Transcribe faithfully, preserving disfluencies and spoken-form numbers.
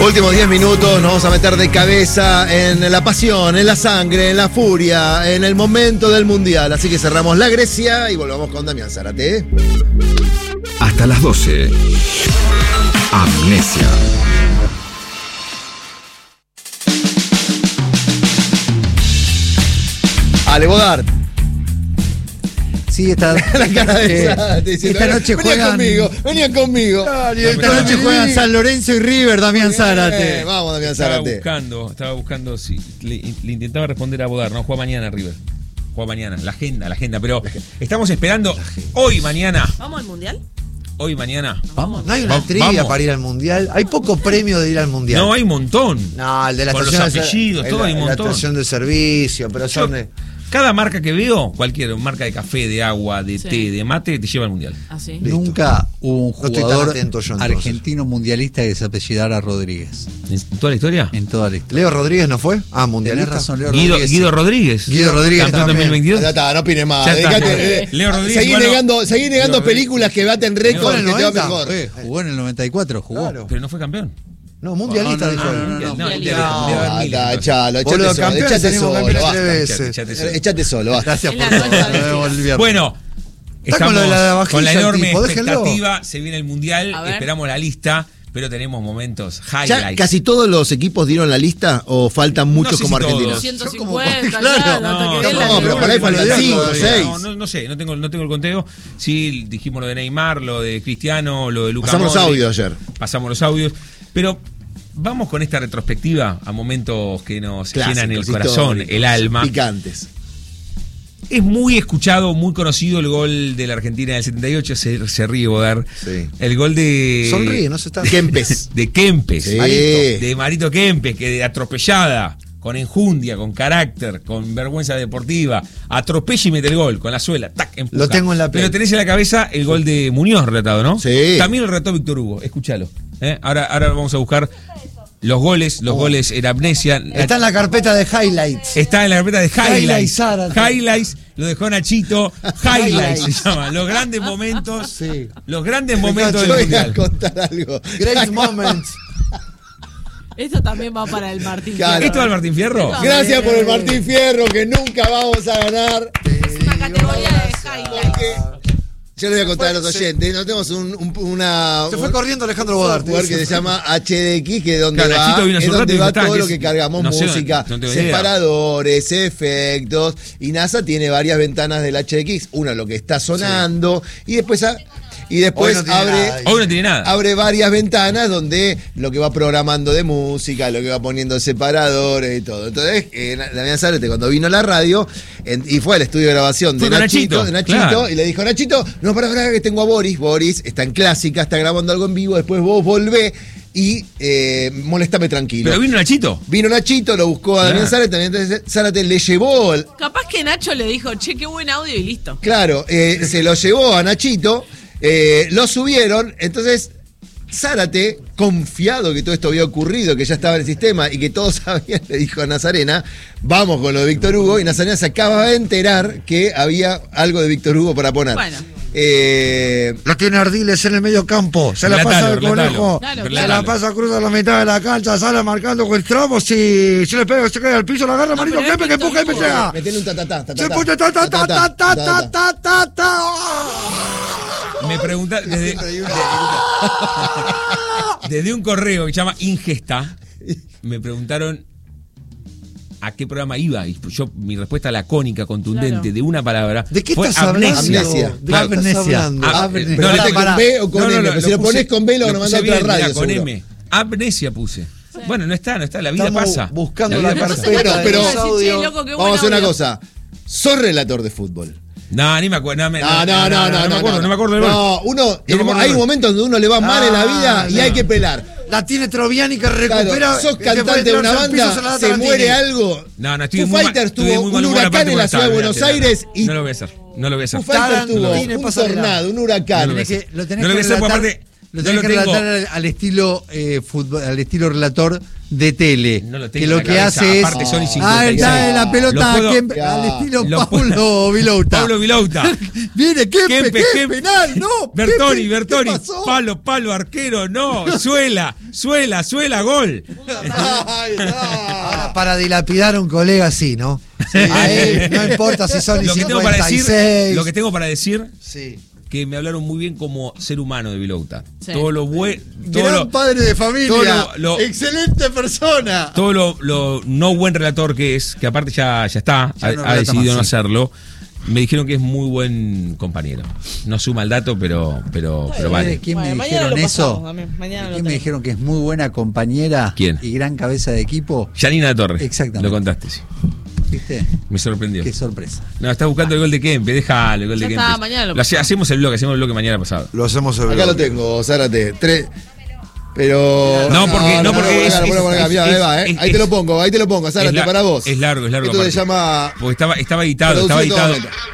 Últimos diez minutos, nos vamos a meter de cabeza en la pasión, en la sangre, en la furia, en el momento del mundial. Así que cerramos la Grecia y volvamos con Damián Zárate. Hasta las doce. Amnesia. Ale Bodart. Sí, esta, la cara de Zárate diciendo, esta noche venía juegan conmigo, venía conmigo. Dale, esta noche juegan San Lorenzo y River, Damián Zárate. Eh, vamos, Damián Estaba Zárate. buscando, estaba buscando, sí, le, le intentaba responder a Bodar, no, juega mañana River. Juega mañana, la agenda, la agenda, pero estamos esperando hoy, mañana. ¿Vamos al mundial? Hoy, mañana. Vamos, no hay una Va- trivia vamos. para ir al mundial. Hay poco premio de ir al mundial. No, hay un montón. No, el de la Con los estación de- apellidos, el- todo hay un La montón. estación de servicio, pero Yo- son de. Cada marca que veo, cualquier marca de café, de agua, de Sí. té, de mate, te lleva al mundial. Así. Listo. Nunca hubo un No estoy tan jugador atento yo, entonces. argentino mundialista que se apellidara Rodríguez ¿En toda la historia? en toda la historia. Leo Rodríguez no fue. Ah, Tenés mundialista. razón, Leo Guido, Rodríguez. Guido Rodríguez. Guido Rodríguez Campeón también. dos mil veintidós. Ya está, no opines más. Ya está. Dedicate, eh, Leo Rodríguez, Seguí bueno, negando, seguí negando Leo películas que baten récord, en el que te va noventa, mejor. Eh, jugó en el noventa y cuatro, jugó. Claro. Pero no fue campeón. No, mundialista No, no, dijo no, él. no, no, No, Mundial. debe- debe haber Ah, miles, está, entonces. echalo, echate Boludo, solo, campeones echate tenemos solo, campeones basta. tres Echate, veces. echate solo. Echate solo, basta. Gracias Es por la todo. nuestra, Nos vemos el viernes. Bueno, Está con estamos lo de la vajilla, con la el enorme tipo, déjenlo. expectativa. Se viene el mundial, A ver. esperamos la lista, pero tenemos momentos, ¿Ya highlights. casi todos los equipos dieron la lista o faltan muchos No sé como si Argentina? todos. ciento Yo como- cincuenta, claro. ya, No, hasta que no, den la no, pero por ahí figura. faltan cinco, No, seis. No, no, no sé, no tengo, no tengo el conteo. Sí, dijimos lo de Neymar, lo de Cristiano, lo de Lucas Pasamos los Modric. audios ayer. Pasamos los audios. Pero vamos con esta retrospectiva a momentos que nos llenan el Clásicos, corazón, históricos, el alma. Picantes. Es muy escuchado, muy conocido el gol de la Argentina del setenta y ocho. Se, se ríe Bodar. Sí. El gol de. Sonríe, no se está. Kempes. De Kempes. Sí. Marito, de Marito Kempes, que de atropellada, con enjundia, con carácter, con vergüenza deportiva, atropella y mete el gol con la suela. Tac, empuja. Lo tengo en la Pero peli. tenés en la cabeza el gol de Muñoz relatado, ¿no? Sí. También lo relató Víctor Hugo. Escúchalo. ¿eh? Ahora, ahora vamos a buscar los goles, los goles en Amnesia. Está en la carpeta de highlights. Está en la carpeta de Highlights, Highlights. Zárate. Highlights, lo dejó Nachito. Highlights Highlights. se llama. Los grandes momentos. Sí. Los grandes Yo momentos del voy a mundial. contar algo. Great moments. Esto también va para el Martín. Claro. Fierro. ¿Esto es el Martín Fierro? Gracias por el Martín Fierro, que nunca vamos a ganar. Es una categoría de highlights. Porque yo le voy a contar a los oyentes. Nosotros tenemos un, un- una. Se fue un corriendo Alejandro Bodart. software que se llama H D X, que es donde Claro, va, Nachito vino hace es un donde rato y va dijo, todo "Ta, lo que que cargamos, no sé, música, no tengo idea". separadores, efectos. Y NASA tiene varias ventanas del H D X. Una, lo que está sonando. Y después. a- Y después Hoy no tiene abre, nada ahí. Hoy no tiene nada. abre varias ventanas donde lo que va programando de música, lo que va poniendo separadores y todo. Entonces, eh, Damián Zárate, cuando vino a la radio en- y fue al estudio de grabación de Fue con Nachito, Nachito, de Nachito claro. y le dijo, Nachito, no, para, para, que tengo a Boris. Boris está en Clásica, está grabando algo en vivo, después vos volvé y eh, molestame tranquilo. Pero vino Nachito. Vino Nachito, lo buscó a Damián Claro. Zárate, Damián Zárate le llevó, el- Capaz que Nacho le dijo, che, qué buen audio y listo. claro, eh, se lo llevó a Nachito, eh, lo subieron, entonces Zárate, confiado que todo esto había ocurrido, que ya estaba en el sistema y que todos sabían, le dijo a Nazarena, vamos con lo de Víctor Hugo, y Nazarena se acaba de enterar que había algo de Víctor Hugo para poner. Bueno. Eh, Lo tiene Ardiles en el medio campo. Se la Relatalo, pasa al relatalo. conejo. Claro, Se claro. la pasa, cruza la mitad de la cancha, sale marcando con el tramo. Si, si le pega, se cae al piso, la agarra, No, Marito pero es Kempes, que Víctor empuja y Hugo. pega. metele un tatatá, tatatá, Se puso ta ta ta ta ta ta ta ta ta. Me pregunta desde, desde un correo que se llama Ingesta, me preguntaron a qué programa iba y yo mi respuesta lacónica, contundente, Claro. de una palabra ¿De qué fue estás hablando? Amnesia. ¿De qué Claro. estás Amnesia. hablando? Ah, Abre- eh, pero no, metete pará. con B o con No, no, M, no, pero si lo lo pones puse- con B lo lo van a puse mandar a otra bien, radio, mirá, con seguro. M. Amnesia puse. Bueno, no está, no está, la vida Estamos pasa. buscando vida la pasa. carpeta Bueno, de pero- los Decís, che, audios. loco, qué buen Vamos a hacer una audio. cosa. Sos relator de fútbol. No, ni me acuerdo. No, me- No, no, no, no, no me acuerdo, no me acuerdo del No, gol. uno, No me acuerdo hay del un gol. momento donde uno le va mal en la vida y Ah, hay no. que pelar. La tiene Troviani que recupera. Claro, sos que se cantante puede de una tirarse al piso, banda, se la da se Tarantini. muere algo. No, no, estoy Foo muy mal- Fighters estoy tuvo muy un mal humor, huracán aparte en la porque ciudad de estaba, Buenos mirá, mirá. Aires y No lo voy a hacer, no lo voy a hacer. Foo Fighters tuvo Tarantini, un pasarela. tornado, un huracán. Tenés que- lo tenés No lo voy a que hacer porque relatar aparte Lo No tenés lo que tengo. relatar al, al estilo eh, fútbol, al estilo relator de tele. No lo tengo que en lo la que cabeza, hace es. aparte son y Ah, cincuenta y seis. está en la pelota Lo puedo- Kempe, Ya. al estilo Lo Paulo Vilouta. Pablo Vilouta. Viene Kempe, Kempe, Kempe, Kempe. penal, no. Bertoni, Kempe, Bertoni, ¿qué pasó? palo, palo, arquero, no, suela, suela, suela, gol. Ay, no. Ahora, para dilapidar a un colega así, ¿no? A él, no importa si son Lo que tengo para cincuenta y decir, seis. lo que tengo para decir, Sí. que me hablaron muy bien como ser humano de Vilouta. Sí. Todo lo bueno, todo Gran lo, padre de familia. todo lo- lo- Excelente persona. todo lo, lo no buen relator que es, que aparte ya, ya está, Ya ha, no ha relata decidido más, no sí. hacerlo. Me dijeron que es muy buen compañero. No suma el dato, pero, pero, pero ¿Sabés de vale. quién Bueno, me mañana dijeron lo eso? pasamos también, mañana ¿De lo quién me tenemos. dijeron que es muy buena compañera? ¿Quién? Y gran cabeza de equipo. Yanina Torres. Exactamente. Lo contaste, sí. ¿Viste? Me sorprendió. Qué sorpresa. No, está buscando el gol de Kempe, déjalo, el gol Ya de está, Kempe. mañana lo Lo hace- hacemos el bloque, hacemos el bloque mañana pasado. Lo hacemos el Acá lo tengo, Zárate. Tres. Pero. No, porque- no, porque ponlo es- acá, ponlo es- acá, mirá, es- ahí va, eh. es- Ahí te lo pongo, ahí te lo pongo, Zárate, es la- para vos. es largo, es largo Esto se aparte. llama. Porque estaba, estaba editado, estaba Traducido editado. todo.